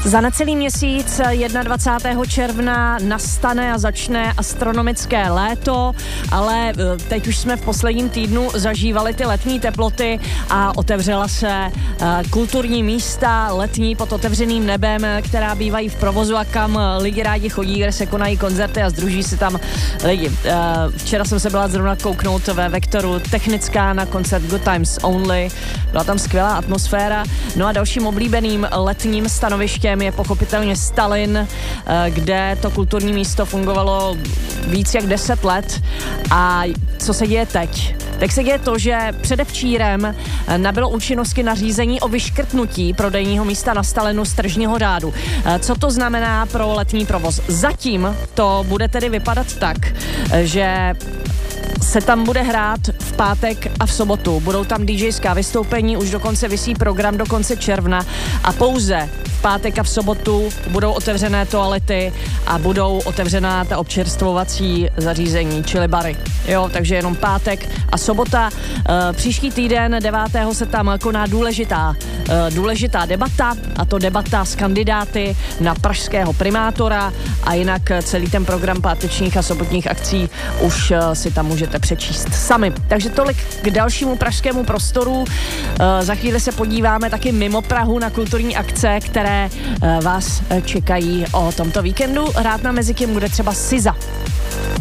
Za necelý měsíc 21. června nastane a začne astronomické léto, ale teď už jsme v posledním týdnu zažívali ty letní teploty a otevřela se kulturní místa letní pod otevřeným nebem, která bývají v provozu a kam lidi rádi chodí, kde se konají koncerty a sdruží si tam lidi. Včera jsem se byla zrovna kouknout ve Vektoru Technická na koncert Good Times Only. Byla tam skvělá atmosféra. No a dalším oblíbeným letním stanovištěm je pochopitelně Stalin, kde to kulturní místo fungovalo víc jak 10 let. A co se děje teď? Tak se děje to, že předevčírem nabylo účinnosti nařízení o vyškrtnutí prodejního místa na Stalinu z tržního řádu. Co to znamená pro letní provoz? Zatím to bude tedy vypadat tak, že se tam bude hrát v pátek a v sobotu. Budou tam DJská vystoupení, už dokonce visí program do konce června a pouze v pátek a v sobotu budou otevřené toalety a budou otevřená ta občerstvovací zařízení, čili bary. Jo, takže jenom pátek a sobota. Příští týden 9. se tam koná důležitá debata, a to debata s kandidáty na pražského primátora, a jinak celý ten program pátečních a sobotních akcí už si tam můžete přečíst sami. Takže tolik k dalšímu pražskému prostoru. Za chvíli se podíváme taky mimo Prahu na kulturní akce, které vás čekají o tomto víkendu. Hrát na Mezikým bude třeba SZA.